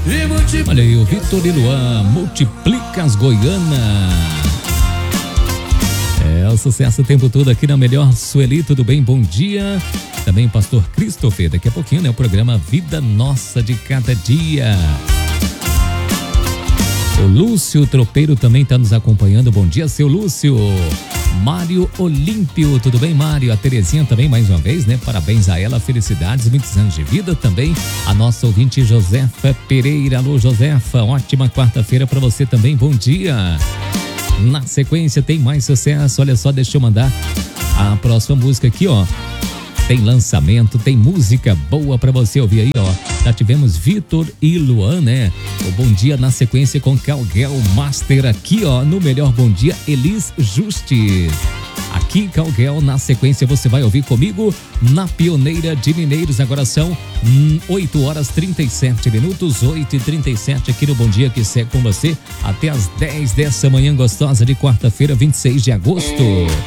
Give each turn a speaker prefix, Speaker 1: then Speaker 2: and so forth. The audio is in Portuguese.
Speaker 1: Olha aí, o Vitor e Luan, Multiplicas Goiana. É o sucesso o tempo todo aqui na Melhor. Sueli, tudo bem? Bom dia. Também pastor Christopher, daqui a pouquinho, né? O programa Vida Nossa de Cada Dia. O Lúcio Tropeiro também está nos acompanhando. Bom dia, seu Lúcio. Mário Olímpio, tudo bem, Mário? A Terezinha também, mais uma vez, né? Parabéns a ela, felicidades, muitos anos de vida também. A nossa ouvinte Josefa Pereira. Alô, Josefa, ótima quarta-feira para você também, bom dia. Na sequência tem mais sucesso, olha só, deixa eu mandar a próxima música aqui, ó. Tem lançamento, tem música boa pra você ouvir aí, ó. Já tivemos Vitor e Luan, né? O Bom Dia na sequência com Calguel Master aqui, ó. No Melhor Bom Dia, Elis Justis. Aqui, Calguel, na sequência você vai ouvir comigo na Pioneira de Mineiros. Agora são 8 horas 37 minutos, 8h37 aqui no Bom Dia que segue com você até as 10 dessa manhã gostosa de quarta-feira, 26 de agosto.